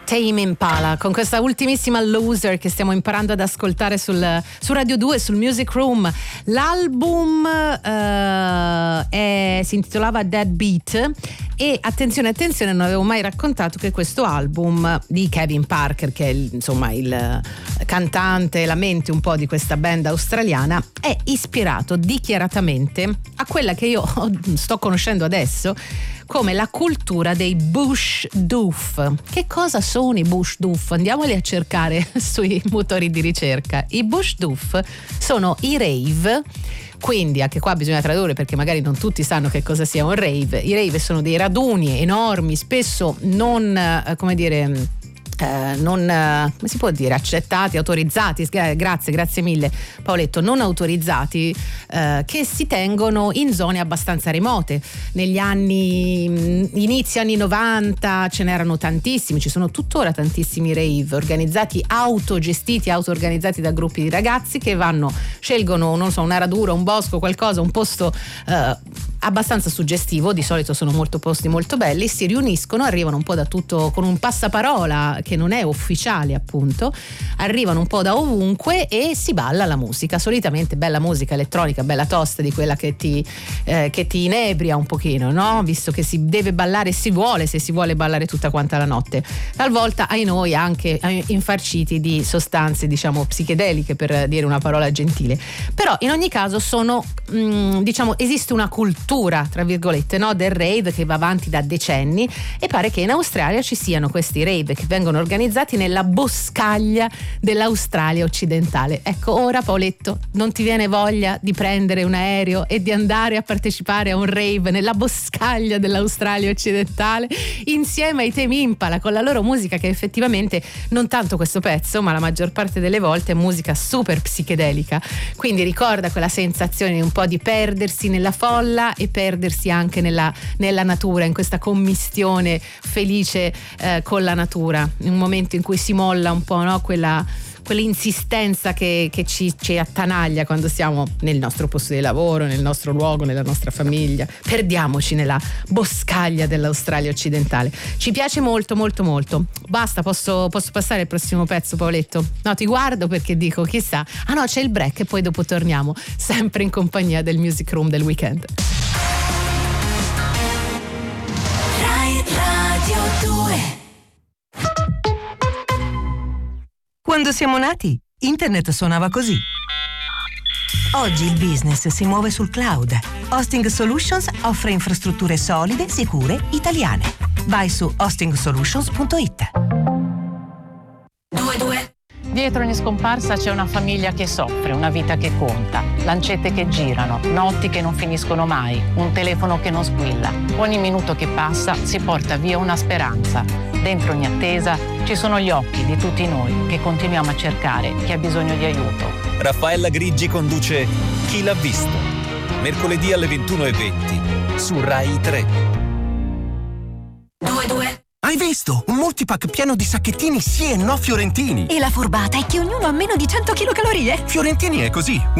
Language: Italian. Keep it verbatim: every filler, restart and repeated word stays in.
Tame Impala con questa ultimissima Loser che stiamo imparando ad ascoltare sul, su Radio due, sul Music Room. L'album uh, è, si intitolava Dead Beat e attenzione attenzione, non avevo mai raccontato che questo album di Kevin Parker, che è il, insomma il cantante, la mente un po' di questa band australiana, è ispirato dichiaratamente a quella che io sto conoscendo adesso come la cultura dei Bush Doof. Che cosa sono i Bush Doof? Andiamoli a cercare sui motori di ricerca. I Bush Doof sono i rave, quindi anche qua bisogna tradurre perché magari non tutti sanno che cosa sia un rave. I rave sono dei raduni enormi, spesso non, come dire, Eh, non, eh, come si può dire, accettati, autorizzati, grazie, grazie mille Paoletto, non autorizzati, eh, che si tengono in zone abbastanza remote. Negli anni, inizi anni novanta ce n'erano tantissimi, ci sono tuttora tantissimi rave organizzati, autogestiti, auto-organizzati da gruppi di ragazzi che vanno, scelgono, non so, una radura, un bosco, qualcosa, un posto eh, abbastanza suggestivo, di solito sono molto posti molto belli, si riuniscono, arrivano un po' da tutto con un passaparola che non è ufficiale, appunto, arrivano un po' da ovunque e si balla la musica, solitamente bella musica elettronica, bella tosta, di quella che ti, eh, che ti inebria un pochino, no? Visto che si deve ballare, si vuole, se si vuole ballare tutta quanta la notte, talvolta ai noi anche infarciti di sostanze, diciamo, psichedeliche, per dire una parola gentile. Però in ogni caso sono, mh, diciamo, esiste una cultura, tra virgolette, no, del rave che va avanti da decenni, e pare che in Australia ci siano questi rave che vengono organizzati nella boscaglia dell'Australia occidentale. Ecco, ora Paoletto, non ti viene voglia di prendere un aereo e di andare a partecipare a un rave nella boscaglia dell'Australia occidentale insieme ai Tame Impala, con la loro musica che effettivamente, non tanto questo pezzo, ma la maggior parte delle volte è musica super psichedelica, quindi ricorda quella sensazione un po' di perdersi nella folla e perdersi anche nella, nella natura, in questa commistione felice eh, con la natura, un momento in cui si molla un po', no? Quella, quell'insistenza che, che ci, ci attanaglia quando siamo nel nostro posto di lavoro, nel nostro luogo, nella nostra famiglia. Perdiamoci nella boscaglia dell'Australia occidentale. Ci piace molto molto molto. Basta, posso, posso passare al prossimo pezzo, Paoletto? No, ti guardo perché dico chissà. Ah no, c'è il break e poi dopo torniamo, sempre in compagnia del Music Room del weekend. Rai Radio due. Quando siamo nati, internet suonava così. Oggi il business si muove sul cloud. Hosting Solutions offre infrastrutture solide, sicure, italiane. Vai su hosting solutions punto it. due due. Dietro ogni scomparsa c'è una famiglia che soffre, una vita che conta, lancette che girano, notti che non finiscono mai, un telefono che non squilla. Ogni minuto che passa si porta via una speranza. Dentro ogni attesa ci sono gli occhi di tutti noi che continuiamo a cercare chi ha bisogno di aiuto. Raffaella Griggi conduce Chi l'ha visto? Mercoledì alle ventuno e venti su Rai tre. due due. Hai visto? Un multipack pieno di sacchettini sì e no fiorentini. E la furbata è che ognuno ha meno di cento chilocalorie. Fiorentini è così.